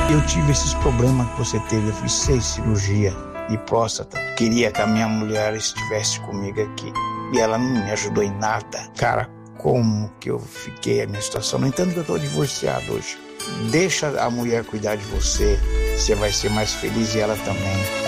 Eu tive esses problemas que você teve, eu fiz 6 cirurgias de próstata. Queria que a minha mulher estivesse comigo aqui e ela não me ajudou em nada. Cara, como que eu fiquei a minha situação? No entanto, eu estou divorciado hoje. Deixa a mulher cuidar de você, você vai ser mais feliz e ela também.